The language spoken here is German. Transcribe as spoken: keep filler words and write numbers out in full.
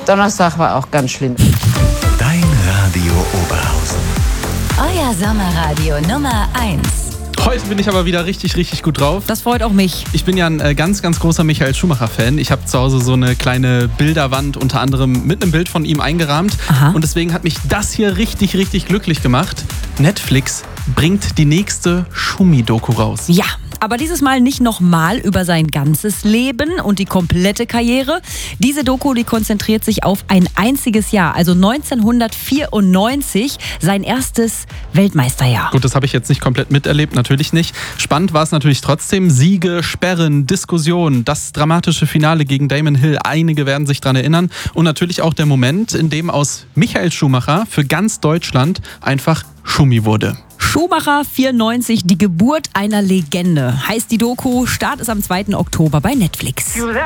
Donnerstag war auch ganz schlimm. Dein Radio Oberhausen. Euer Sommerradio Nummer eins. Heute bin ich aber wieder richtig, richtig gut drauf. Das freut auch mich. Ich bin ja ein äh, ganz, ganz großer Michael Schumacher-Fan. Ich habe zu Hause so eine kleine Bilderwand, unter anderem mit einem Bild von ihm eingerahmt. Aha. Und deswegen hat mich das hier richtig, richtig glücklich gemacht. Netflix bringt die nächste Schumi-Doku raus. Ja, aber dieses Mal nicht nochmal über sein ganzes Leben und die komplette Karriere. Diese Doku, die konzentriert sich auf ein einziges Jahr, also neunzehnhundertvierundneunzig, sein erstes Weltmeisterjahr. Gut, das habe ich jetzt nicht komplett miterlebt, natürlich nicht. Spannend war es natürlich trotzdem. Siege, Sperren, Diskussionen, das dramatische Finale gegen Damon Hill. Einige werden sich daran erinnern. Und natürlich auch der Moment, in dem aus Michael Schumacher für ganz Deutschland einfach Schumi wurde. Schumacher vierundneunzig, die Geburt einer Legende. Heißt die Doku, Start ist am zweiten Oktober bei Netflix.